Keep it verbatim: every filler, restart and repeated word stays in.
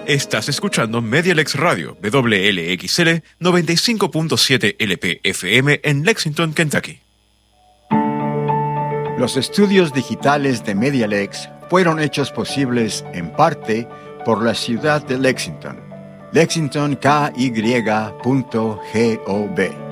Estás escuchando Medialex Radio, W L X L noventa y cinco punto siete L P F M en Lexington, Kentucky. Los estudios digitales de Medialex fueron hechos posibles en parte por la ciudad de Lexington. Lexington K Y punto gov.